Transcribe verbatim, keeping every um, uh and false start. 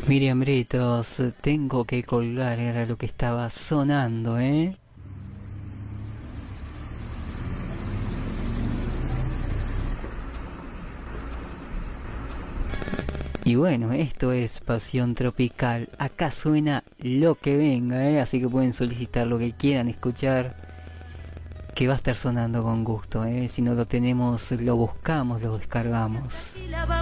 Miriam Britos, tengo que colgar, era lo que estaba sonando, ¿eh? Y bueno, esto es Pasión Tropical. Acá suena lo que venga, ¿eh? Así que pueden solicitar lo que quieran escuchar, que va a estar sonando con gusto, ¿eh? Si no lo tenemos, lo buscamos, lo descargamos.